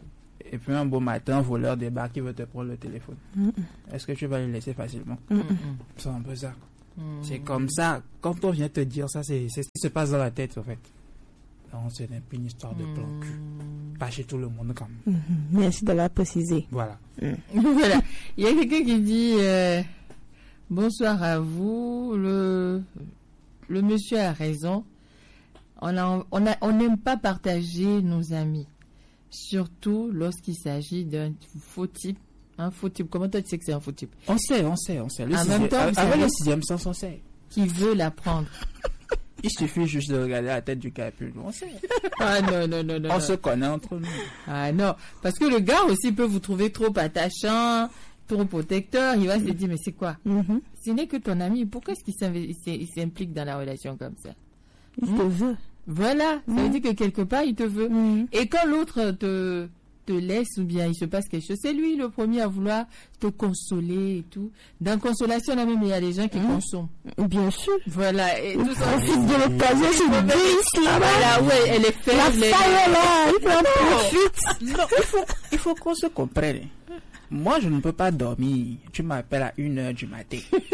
[SPEAKER 2] Et puis un beau matin, un voleur débarque qui veut te prendre le téléphone.
[SPEAKER 3] Mm-mm.
[SPEAKER 2] Est-ce que tu vas le laisser facilement?
[SPEAKER 3] Mm-mm.
[SPEAKER 2] C'est un peu ça.
[SPEAKER 1] Mm.
[SPEAKER 2] C'est comme ça. Quand on vient te dire ça, c'est c'est ce qui se passe dans la tête, en fait. Non, ce n'est plus une histoire de plan cul. Pas chez tout le monde, quand même.
[SPEAKER 3] Mhm. Merci de l'avoir précisé.
[SPEAKER 2] Voilà.
[SPEAKER 1] Voilà. Il y a quelqu'un qui dit euh, bonsoir à vous. Le, le monsieur a raison. On a, on a, on n'aime pas partager nos amis, surtout lorsqu'il s'agit d'un faux type. Un faux type. Comment toi tu sais que c'est un faux type?
[SPEAKER 2] On sait, on sait, on sait. Le
[SPEAKER 1] En
[SPEAKER 2] sixième-
[SPEAKER 1] même temps, vous
[SPEAKER 2] avec
[SPEAKER 1] savez-
[SPEAKER 2] le sixième sens, on sait.
[SPEAKER 1] Qui veut l'apprendre.
[SPEAKER 2] Il suffit juste de regarder la tête du capule. On sait.
[SPEAKER 1] Ah non, non, non, non.
[SPEAKER 2] On
[SPEAKER 1] non.
[SPEAKER 2] se connaît entre nous.
[SPEAKER 1] Ah non, parce que le gars aussi peut vous trouver trop attachant, trop protecteur. Il va se dire, mais c'est quoi?
[SPEAKER 3] Mhm.
[SPEAKER 1] Ce n'est que ton ami. Pourquoi est-ce qu'il s'inv- il s'im- il s'implique dans la relation comme ça?
[SPEAKER 3] Il te veut.
[SPEAKER 1] Voilà, ça veut dire que quelque part, il te veut.
[SPEAKER 3] Mhm.
[SPEAKER 1] Et quand l'autre te, te laisse ou bien il se passe quelque chose, c'est lui le premier à vouloir te consoler et tout. Dans consolation, là même, il y a des gens qui consomment.
[SPEAKER 3] Bien sûr.
[SPEAKER 1] Voilà, et tout ça.
[SPEAKER 3] Profite de l'occasion, c'est glisse là-bas.
[SPEAKER 1] Voilà, ouais, elle est
[SPEAKER 3] La
[SPEAKER 1] faible. elle est-
[SPEAKER 3] faille là, il en profite.
[SPEAKER 2] Non, il faut, il faut qu'on se comprenne. Moi, je ne peux pas dormir. Tu m'appelles à une heure du matin.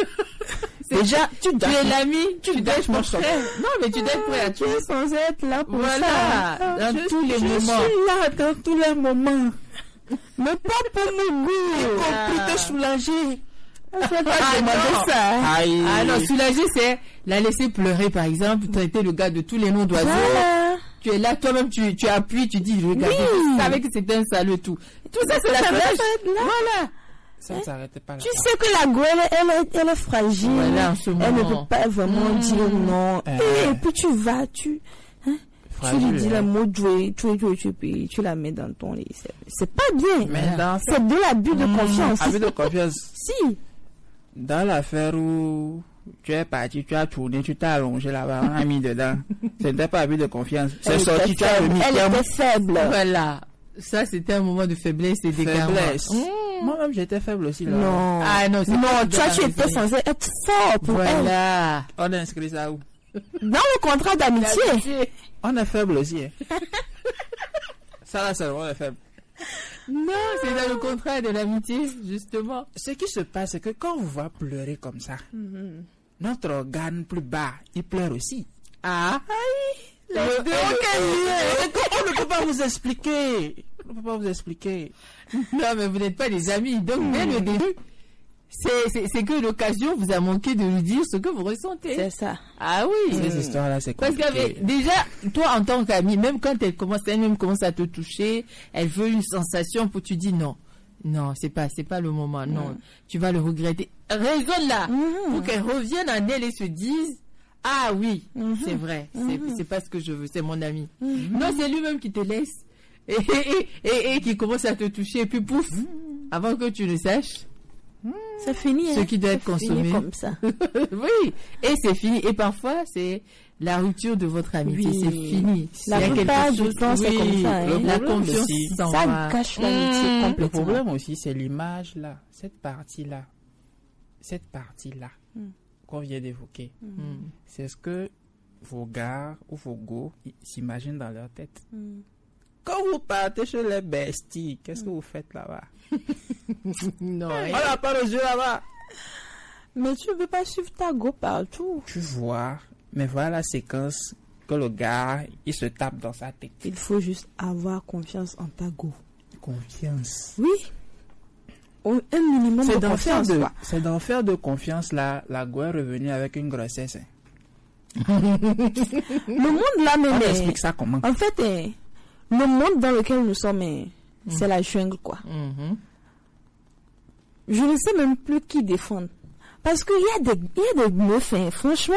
[SPEAKER 2] Déjà, tu
[SPEAKER 1] Tu
[SPEAKER 2] dois.
[SPEAKER 1] es l'ami, tu dois être
[SPEAKER 2] mon
[SPEAKER 1] prêt. Non, mais tu dois être prêt à
[SPEAKER 3] Tu
[SPEAKER 1] tout.
[SPEAKER 3] es censé être là pour
[SPEAKER 1] Voilà,
[SPEAKER 3] ça.
[SPEAKER 1] dans
[SPEAKER 2] Je-
[SPEAKER 1] tous les
[SPEAKER 2] je
[SPEAKER 1] moments.
[SPEAKER 2] suis là dans tous les moments.
[SPEAKER 3] Mais pas pour mon goût.
[SPEAKER 2] Pour te soulager.
[SPEAKER 3] On ne peut pas
[SPEAKER 1] Ah,
[SPEAKER 3] demander
[SPEAKER 1] non.
[SPEAKER 3] ça.
[SPEAKER 2] Aïe.
[SPEAKER 1] Ah non, soulager, c'est la laisser pleurer, par exemple, traiter le gars de tous les noms d'oiseaux.
[SPEAKER 3] Voilà.
[SPEAKER 1] Tu es là, toi-même, tu, tu appuies, tu dis, regarde,
[SPEAKER 3] Oui.
[SPEAKER 1] je savais que c'était un salaud et tout. Tout ça, c'est la
[SPEAKER 3] Ça va
[SPEAKER 1] soulage.
[SPEAKER 3] être là.
[SPEAKER 1] Voilà.
[SPEAKER 2] Ça ne s'arrête pas là.
[SPEAKER 3] Tu sais que la go, elle, est- elle, est, elle est fragile.
[SPEAKER 1] Voilà, en ce
[SPEAKER 3] Elle ne
[SPEAKER 1] moment.
[SPEAKER 3] peut pas vraiment
[SPEAKER 1] Mmh.
[SPEAKER 3] dire non.
[SPEAKER 2] Euh.
[SPEAKER 3] Et puis tu vas, tu, hein, tu
[SPEAKER 2] Fragile,
[SPEAKER 3] lui dis
[SPEAKER 2] hein.
[SPEAKER 3] le mot jouer, tu, tu, tu, tu, tu la mets dans ton lit. C'est, c'est pas bien.
[SPEAKER 2] Mais dans
[SPEAKER 3] C'est de l'abus de confiance.
[SPEAKER 2] Abus de confiance.
[SPEAKER 3] Si.
[SPEAKER 2] Dans l'affaire où tu es parti, tu as tourné, tu t'es allongé là-bas, on a mis dedans. Ce n'était pas abus de confiance. C'est
[SPEAKER 3] Elle
[SPEAKER 2] sorti,
[SPEAKER 3] était
[SPEAKER 2] tu as
[SPEAKER 3] faible.
[SPEAKER 2] remis.
[SPEAKER 3] Elle
[SPEAKER 2] tiens,
[SPEAKER 3] était faible.
[SPEAKER 1] Voilà. Ça, c'était un moment de faiblesse et d'écart.
[SPEAKER 2] faiblesse.
[SPEAKER 1] Mmh.
[SPEAKER 2] Moi-même, j'étais faible aussi là.
[SPEAKER 3] Non.
[SPEAKER 1] Ah non, c'est
[SPEAKER 3] Non,
[SPEAKER 1] pas
[SPEAKER 3] toi,
[SPEAKER 1] de
[SPEAKER 3] tu
[SPEAKER 1] la
[SPEAKER 3] étais
[SPEAKER 1] raison.
[SPEAKER 3] censé être fort pour
[SPEAKER 1] Voilà.
[SPEAKER 2] On a inscrit ça où?
[SPEAKER 3] elle. Dans le contrat d'amitié.
[SPEAKER 2] On est faible aussi. Hein. Ça là, c'est vraiment faible.
[SPEAKER 1] Non, c'est dans le contrat de l'amitié, justement.
[SPEAKER 2] Ce qui se passe, c'est que quand on va pleurer comme ça, notre organe plus bas, il pleure aussi.
[SPEAKER 1] Ah.
[SPEAKER 2] Le-
[SPEAKER 1] deux,
[SPEAKER 2] le- on ne peut pas vous expliquer. On ne peut pas vous expliquer.
[SPEAKER 1] Non, mais vous n'êtes pas des amis. Donc, dès le début, c'est, c'est, c'est que l'occasion vous a manqué de lui dire ce que vous ressentez.
[SPEAKER 3] C'est ça.
[SPEAKER 1] Ah oui.
[SPEAKER 2] Ces histoires-là, c'est
[SPEAKER 1] Parce
[SPEAKER 2] compliqué.
[SPEAKER 1] que déjà, toi, en tant qu'ami, même quand elle commence, elle-même commence à te toucher, elle veut une sensation pour tu dis non. Non, c'est pas, c'est pas le moment. Non, tu vas le regretter. Raisonne là
[SPEAKER 3] Mhm.
[SPEAKER 1] pour qu'elle revienne en elle et se dise ah oui,
[SPEAKER 3] Mhm.
[SPEAKER 1] c'est vrai, c'est,
[SPEAKER 3] Mhm.
[SPEAKER 1] c'est pas ce que je veux, c'est mon ami.
[SPEAKER 3] Mhm.
[SPEAKER 1] Non, c'est lui-même qui te laisse et, et, et, et qui commence à te toucher et puis pouf, avant que tu ne saches,
[SPEAKER 3] C'est fini.
[SPEAKER 1] Ce
[SPEAKER 3] hein.
[SPEAKER 1] qui doit être
[SPEAKER 3] C'est fini
[SPEAKER 1] consommé.
[SPEAKER 3] comme ça.
[SPEAKER 1] oui, et c'est fini. Et parfois, c'est la rupture de votre amitié,
[SPEAKER 3] Oui.
[SPEAKER 1] c'est fini.
[SPEAKER 3] La
[SPEAKER 1] Il y a quelque
[SPEAKER 3] plupart du
[SPEAKER 1] chose-
[SPEAKER 3] temps, c'est
[SPEAKER 1] oui,
[SPEAKER 3] comme ça, hein.
[SPEAKER 2] Le
[SPEAKER 1] La
[SPEAKER 2] problème
[SPEAKER 1] confiance
[SPEAKER 2] aussi,
[SPEAKER 1] s'en
[SPEAKER 3] Ça
[SPEAKER 1] va.
[SPEAKER 3] gâche l'amitié
[SPEAKER 1] Mmh.
[SPEAKER 2] Le
[SPEAKER 3] complètement.
[SPEAKER 2] problème aussi, c'est l'image là, cette partie-là, cette partie-là
[SPEAKER 3] Mm.
[SPEAKER 2] qu'on vient d'évoquer.
[SPEAKER 1] Mm.
[SPEAKER 2] C'est ce que vos gars ou vos go i- s'imaginent dans leur tête.
[SPEAKER 3] Mm.
[SPEAKER 2] Quand vous partez chez les besties, qu'est-ce que vous faites là-bas?
[SPEAKER 1] Non,
[SPEAKER 2] On n'a pas les yeux là-bas.
[SPEAKER 3] Mais tu ne peux pas suivre ta go partout.
[SPEAKER 2] Tu vois, mais voilà la séquence que le gars, il se tape dans sa tête.
[SPEAKER 3] Il faut juste avoir confiance en ta go.
[SPEAKER 2] Confiance.
[SPEAKER 3] Oui. Un un minimum
[SPEAKER 2] C'est
[SPEAKER 3] de
[SPEAKER 2] d'en faire
[SPEAKER 3] confiance.
[SPEAKER 2] de,
[SPEAKER 3] quoi.
[SPEAKER 2] c'est d'en faire de confiance là, la go est revenue avec une grossesse. hein.
[SPEAKER 3] Le monde là,
[SPEAKER 2] On
[SPEAKER 3] même. est-
[SPEAKER 2] explique ça comment?
[SPEAKER 3] En fait, eh, le monde dans lequel nous sommes, eh, c'est la jungle, quoi.
[SPEAKER 1] Mhm.
[SPEAKER 3] Je ne sais même plus qui défendre. Parce qu'il y a des, il y a des meufs, hein, franchement,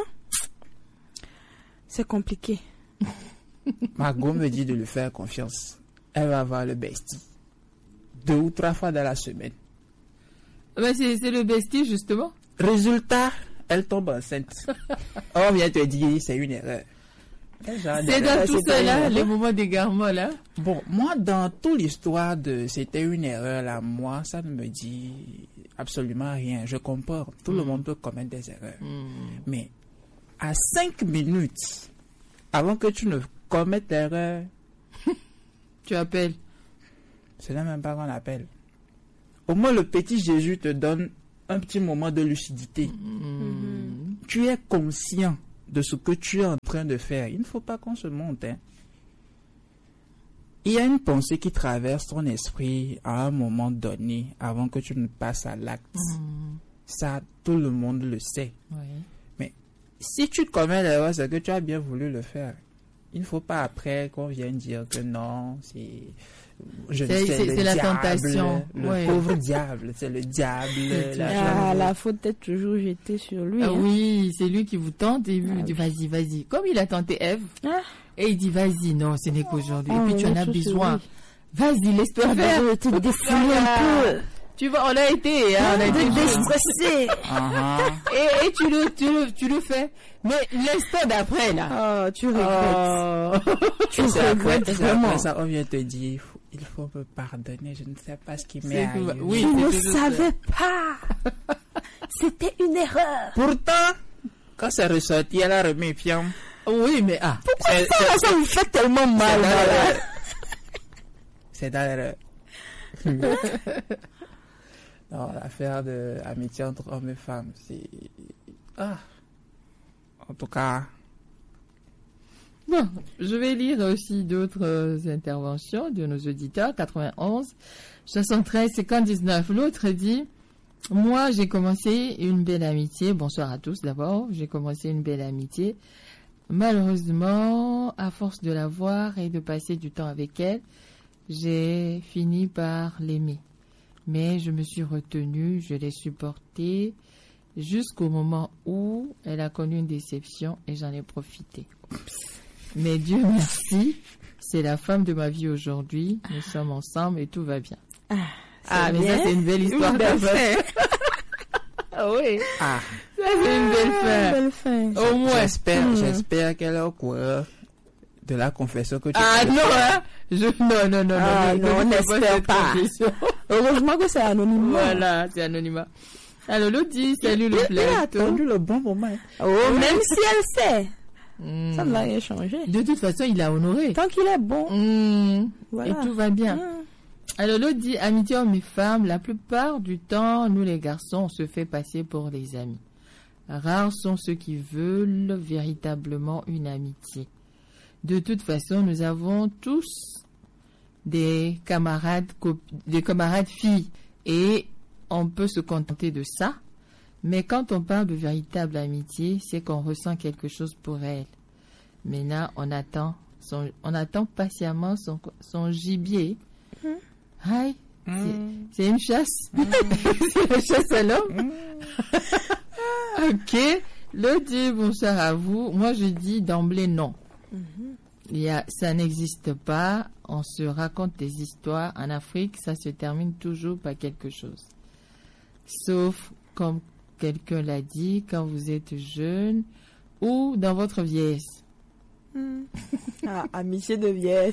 [SPEAKER 3] c'est compliqué.
[SPEAKER 2] Ma go me dit de lui faire confiance. Elle va avoir le bestie. Deux ou trois fois dans la semaine.
[SPEAKER 1] Ben, c'est, c'est le bestie, justement.
[SPEAKER 2] Résultat, elle tombe enceinte. On vient te dire, c'est une erreur. Quel genre
[SPEAKER 1] C'est
[SPEAKER 2] d'erreur?
[SPEAKER 1] dans tout
[SPEAKER 3] c'est pas
[SPEAKER 1] cela,
[SPEAKER 3] une
[SPEAKER 1] les
[SPEAKER 3] erreur.
[SPEAKER 1] moments d'égarement, là.
[SPEAKER 2] Bon, moi, dans toute l'histoire de c'était une erreur là, moi, ça ne me dit absolument rien. Je comprends. Tout le monde peut commettre des erreurs.
[SPEAKER 1] Mm.
[SPEAKER 2] Mais à cinq minutes, avant que tu ne commettes l'erreur,
[SPEAKER 1] Tu appelles.
[SPEAKER 2] C'est là même pas qu'on appelle. Au moins, le petit Jésus te donne un petit moment de lucidité.
[SPEAKER 1] Mm.
[SPEAKER 2] Tu es conscient de ce que tu es en train de faire. Il ne faut pas qu'on se monte. Hein. Il y a une pensée qui traverse ton esprit à un moment donné, avant que tu ne passes à l'acte.
[SPEAKER 1] Mm.
[SPEAKER 2] Ça, tout le monde le sait.
[SPEAKER 1] Oui.
[SPEAKER 2] Mais si tu commets l'erreur, c'est que tu as bien voulu le faire. Il ne faut pas après qu'on vienne dire que non, c'est... Je
[SPEAKER 1] C'est-
[SPEAKER 2] sais,
[SPEAKER 1] c'est-
[SPEAKER 2] le
[SPEAKER 1] c'est la
[SPEAKER 2] diable,
[SPEAKER 1] tentation.
[SPEAKER 2] Le
[SPEAKER 1] Ouais.
[SPEAKER 2] pauvre diable, c'est le diable. la-
[SPEAKER 3] Ah, la faute est toujours jetée sur lui.
[SPEAKER 1] Ah
[SPEAKER 3] hein.
[SPEAKER 1] oui, c'est lui qui vous tente et lui
[SPEAKER 3] Ah
[SPEAKER 1] il dit
[SPEAKER 3] oui.
[SPEAKER 1] vas-y, vas-y. Comme il a tenté Ève,
[SPEAKER 3] Ah.
[SPEAKER 1] et il dit vas-y, non, ce n'est qu'aujourd'hui.
[SPEAKER 3] Ah,
[SPEAKER 1] et puis tu
[SPEAKER 3] on
[SPEAKER 1] en
[SPEAKER 3] est
[SPEAKER 1] as
[SPEAKER 3] tous sur
[SPEAKER 1] besoin.
[SPEAKER 3] lui.
[SPEAKER 1] Vas-y, laisse-toi
[SPEAKER 3] On
[SPEAKER 1] faire.
[SPEAKER 3] va te défouler un peu.
[SPEAKER 1] Tu vois, on a été, hein, on a
[SPEAKER 3] De
[SPEAKER 1] été jeunes.
[SPEAKER 3] déstresser.
[SPEAKER 2] Ah, ah.
[SPEAKER 1] et, et tu le, tu le, tu le fais. Mais l'instant d'après, là.
[SPEAKER 3] Oh, tu regrettes.
[SPEAKER 1] Oh.
[SPEAKER 3] Tu
[SPEAKER 2] Et c'est après,
[SPEAKER 3] regrettes
[SPEAKER 2] et c'est
[SPEAKER 3] vraiment.
[SPEAKER 2] après ça, on vient te dire, il faut, il faut me pardonner, je ne sais pas ce qui m'est
[SPEAKER 1] C'est que-
[SPEAKER 2] arrivé.
[SPEAKER 1] oui.
[SPEAKER 3] Je ne
[SPEAKER 1] c'est toujours
[SPEAKER 3] savais pas. C'était une erreur.
[SPEAKER 2] Pourtant, quand c'est ressorti, elle a remis fiam.
[SPEAKER 1] Oui, mais ah.
[SPEAKER 2] C'est-
[SPEAKER 3] Ça,
[SPEAKER 2] c'est-
[SPEAKER 3] ça me fait tellement
[SPEAKER 2] c'est
[SPEAKER 3] mal.
[SPEAKER 2] dans
[SPEAKER 3] voilà.
[SPEAKER 2] l'erreur. C'est dans l'erreur. Non, l'affaire de amitié entre hommes et femmes, c'est... Ah. En tout cas,
[SPEAKER 1] Bon, je vais lire aussi d'autres euh, interventions de nos auditeurs. quatre-vingt-onze, soixante-treize, cinquante-dix-neuf. L'autre dit, moi j'ai commencé une belle amitié. Bonsoir à tous d'abord. J'ai commencé une belle amitié. Malheureusement, à force de la voir et de passer du temps avec elle, j'ai fini par l'aimer. Mais je me suis retenue, je l'ai supportée jusqu'au moment où elle a connu une déception et j'en ai profité. Mais Dieu merci, c'est la femme de ma vie aujourd'hui. Nous sommes ensemble et tout va bien. Ah, mais
[SPEAKER 3] bien.
[SPEAKER 1] ça c'est une belle histoire.
[SPEAKER 3] Une belle
[SPEAKER 1] d'amour. Ah oui,
[SPEAKER 2] ah,
[SPEAKER 1] ça c'est une belle
[SPEAKER 3] Ah,
[SPEAKER 1] fin.
[SPEAKER 3] belle fin.
[SPEAKER 1] Au moins.
[SPEAKER 2] j'espère,
[SPEAKER 1] Hmm.
[SPEAKER 2] j'espère qu'elle est au courant de la confession que tu
[SPEAKER 1] Ah
[SPEAKER 2] as
[SPEAKER 1] non,
[SPEAKER 2] faite.
[SPEAKER 1] hein. Je, non, non, non,
[SPEAKER 3] Ah,
[SPEAKER 1] non,
[SPEAKER 3] non, on
[SPEAKER 1] ne fais
[SPEAKER 3] n'espère
[SPEAKER 1] cette
[SPEAKER 3] pas.
[SPEAKER 1] confession.
[SPEAKER 3] Heureusement que c'est anonyme.
[SPEAKER 1] Voilà, c'est anonymat. Alors l'autre dit, salut le
[SPEAKER 2] Il a
[SPEAKER 1] plateau.
[SPEAKER 2] attendu le bon moment.
[SPEAKER 3] Oh, même si elle sait,
[SPEAKER 1] Hmm.
[SPEAKER 3] ça ne va rien changer.
[SPEAKER 1] De toute façon, il a honoré.
[SPEAKER 3] Tant qu'il est bon,
[SPEAKER 1] Hmm.
[SPEAKER 3] voilà.
[SPEAKER 1] Et tout va bien.
[SPEAKER 3] Mmh.
[SPEAKER 1] Alors l'autre dit, amitié homme et femme, la plupart du temps, nous les garçons, on se fait passer pour les amis. Rares sont ceux qui veulent véritablement une amitié. De toute façon, nous avons tous des camarades, cop- des camarades filles et on peut se contenter de ça. Mais quand on parle de véritable amitié, c'est qu'on ressent quelque chose pour elle. Maintenant, on attend, son, on attend patiemment son, son gibier. Aïe, c'est- c'est une chasse. C'est la chasse à l'homme. Ok. Le dit bonsoir à vous. Moi, je dis d'emblée non. Il y a, ça n'existe pas. On se raconte des histoires. En Afrique, ça se termine toujours par quelque chose. Sauf, comme quelqu'un l'a dit, quand vous êtes jeune ou dans votre vieillesse.
[SPEAKER 3] Ah, amitié de vieillesse.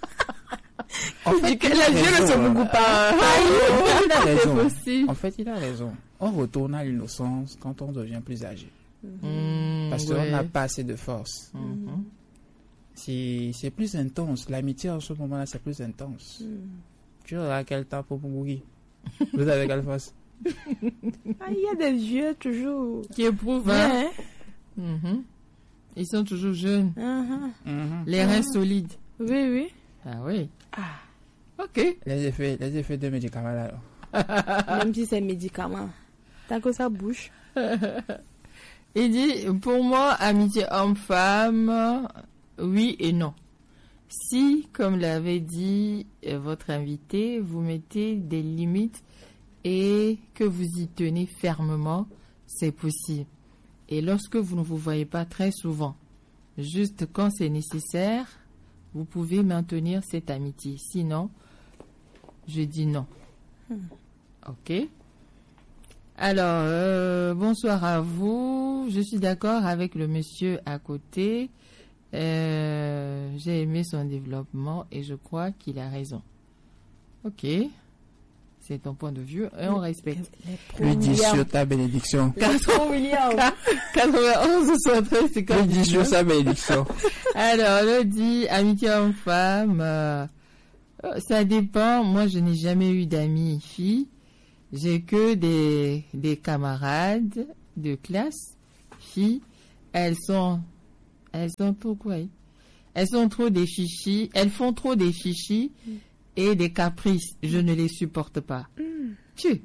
[SPEAKER 2] En fait, il a
[SPEAKER 1] La vieux ne se
[SPEAKER 2] raison.
[SPEAKER 1] beaucoup pas.
[SPEAKER 2] Il a raison.
[SPEAKER 1] possible.
[SPEAKER 2] En fait, il a raison. On retourne à l'innocence quand on devient plus âgé.
[SPEAKER 1] Mmh,
[SPEAKER 2] Parce qu'on
[SPEAKER 1] ouais.
[SPEAKER 2] n'a pas assez de force.
[SPEAKER 1] Mhm.
[SPEAKER 2] C'est c'est plus intense. L'amitié en ce moment-là, c'est plus intense. Tu auras quel temps pour mourir? Vous avez quelle force?
[SPEAKER 3] Ah, il y a des vieux toujours.
[SPEAKER 1] Qui éprouvent, hein?
[SPEAKER 3] Bien, hein?
[SPEAKER 1] Mhm. Ils sont toujours jeunes.
[SPEAKER 3] Mhm.
[SPEAKER 2] Mhm.
[SPEAKER 1] Les reins solides.
[SPEAKER 3] Oui, oui.
[SPEAKER 1] Ah oui.
[SPEAKER 3] Ah.
[SPEAKER 1] Ok.
[SPEAKER 2] Les effets, les effets de médicaments là. alors.
[SPEAKER 3] Même si c'est médicament. Tant que ça bouge.
[SPEAKER 1] Il dit, pour moi, amitié homme-femme, oui et non. Si, comme l'avait dit euh, votre invité, vous mettez des limites et que vous y tenez fermement, c'est possible. Et lorsque vous ne vous voyez pas très souvent, juste quand c'est nécessaire, vous pouvez maintenir cette amitié. Sinon, je dis non. Ok. Alors, euh, bonsoir à vous. Je suis d'accord avec le monsieur à côté. Euh, j'ai aimé son développement et je crois qu'il a raison. Ok. C'est ton point de vue et on respecte.
[SPEAKER 2] Lui dis sur ta bénédiction.
[SPEAKER 3] quatre William.
[SPEAKER 1] quatre-vingt-onze, soixante-treize, c'est
[SPEAKER 2] Lui
[SPEAKER 1] comme
[SPEAKER 2] dis sur sa bénédiction.
[SPEAKER 1] Alors, le dit amitié homme-femme. euh, Euh, Ça dépend. Moi, je n'ai jamais eu d'amis filles. J'ai que des, des camarades de classe filles. Elles sont, elles sont trop quoi? Elles sont trop des chichis. Elles font trop des chichis et des caprices. Je ne les supporte pas.
[SPEAKER 3] Mm.
[SPEAKER 1] Tu.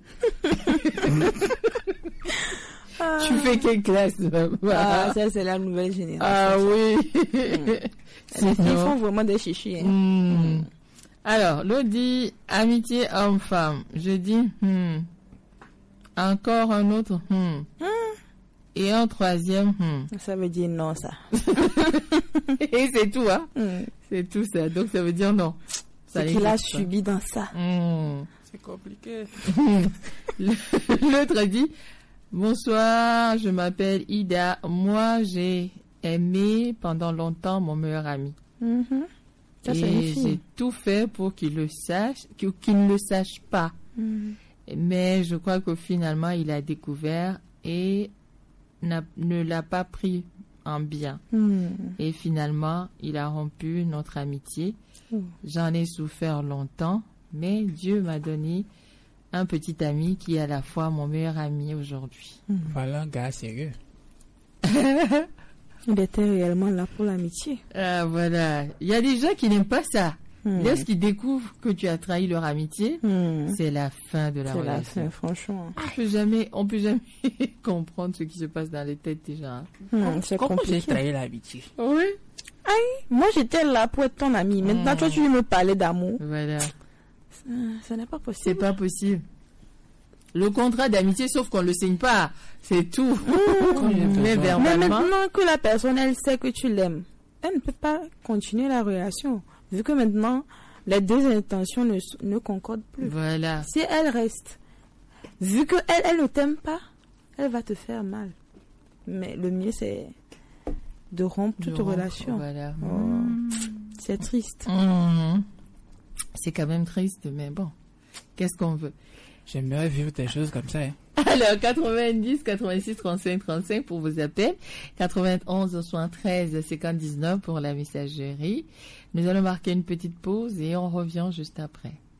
[SPEAKER 3] Ah.
[SPEAKER 1] Tu fais quelle classe?
[SPEAKER 3] Ah, ça, c'est la nouvelle génération.
[SPEAKER 1] Ah oui.
[SPEAKER 3] Les filles font vraiment des chichis. Hein.
[SPEAKER 1] Hmm. Alors, l'autre dit amitié homme-femme. Je dis hmm. Encore un autre hmm. Et un troisième hmm.
[SPEAKER 3] Ça veut dire non, ça.
[SPEAKER 1] Et c'est tout, hein.
[SPEAKER 3] Mm.
[SPEAKER 1] C'est tout ça. Donc ça veut dire non. Ça
[SPEAKER 3] Ce qu'il a
[SPEAKER 1] n'existe pas.
[SPEAKER 3] subi dans ça.
[SPEAKER 1] Hmm.
[SPEAKER 2] C'est compliqué.
[SPEAKER 1] L'autre dit bonsoir, je m'appelle Ida. Moi, j'ai aimé pendant longtemps mon meilleur ami.
[SPEAKER 3] Mhm. Ça, c'est une
[SPEAKER 1] Et
[SPEAKER 3] fille.
[SPEAKER 1] j'ai tout fait pour qu'il le sache, qu'il qu'il ne le sache pas.
[SPEAKER 3] Mm.
[SPEAKER 1] Mais je crois que finalement, il a découvert et n'a- ne l'a pas pris en bien.
[SPEAKER 3] Mm.
[SPEAKER 1] Et finalement, il a rompu notre amitié.
[SPEAKER 3] Mm.
[SPEAKER 1] J'en ai souffert longtemps, mais Dieu m'a donné un petit ami qui est à la fois mon meilleur ami aujourd'hui.
[SPEAKER 2] Voilà un gars sérieux.
[SPEAKER 3] Il était réellement là pour l'amitié.
[SPEAKER 1] Ah, voilà. Il y a des gens qui n'aiment pas ça.
[SPEAKER 3] Mm.
[SPEAKER 1] Lorsqu'ils découvrent que tu as trahi leur amitié,
[SPEAKER 3] Mm.
[SPEAKER 1] c'est la fin de la
[SPEAKER 3] C'est la
[SPEAKER 1] relation.
[SPEAKER 3] fin, franchement.
[SPEAKER 1] On peut jamais, on peut jamais comprendre ce qui se passe dans les têtes des gens.
[SPEAKER 3] Mm, c'est
[SPEAKER 2] Comment j'ai
[SPEAKER 3] compliqué.
[SPEAKER 2] trahi l'amitié?
[SPEAKER 1] Oui.
[SPEAKER 3] Moi, j'étais là pour être ton ami. Maintenant,
[SPEAKER 1] Mm.
[SPEAKER 3] toi, tu veux me parler d'amour.
[SPEAKER 1] Voilà.
[SPEAKER 3] Ça, ça n'est pas
[SPEAKER 1] C'est
[SPEAKER 3] possible.
[SPEAKER 1] pas possible. Le contrat d'amitié, sauf qu'on le signe pas, c'est tout.
[SPEAKER 2] Quand j'ai besoin.
[SPEAKER 1] Mais
[SPEAKER 3] Mais
[SPEAKER 1] verbalement.
[SPEAKER 3] maintenant que la personne, elle sait que tu l'aimes, elle ne peut pas continuer la relation. Vu que maintenant, les deux intentions ne, s- ne concordent plus.
[SPEAKER 1] Voilà.
[SPEAKER 3] Si elle reste, vu que elle, elle ne t'aime pas, elle va te faire mal. Mais le mieux, c'est de rompre
[SPEAKER 1] De
[SPEAKER 3] toute
[SPEAKER 1] rompre,
[SPEAKER 3] relation.
[SPEAKER 1] Voilà.
[SPEAKER 3] Oh, c'est triste.
[SPEAKER 1] Mhm. C'est quand même triste, mais bon. Qu'est-ce qu'on veut?
[SPEAKER 2] J'aimerais vivre des choses comme ça. Hein.
[SPEAKER 1] Alors, quatre-vingt-dix, quatre-vingt-six, trente-cinq, trente-cinq pour vos appels. quatre-vingt-onze, soixante-treize, cinquante, dix-neuf pour la messagerie. Nous allons marquer une petite pause et on revient juste après.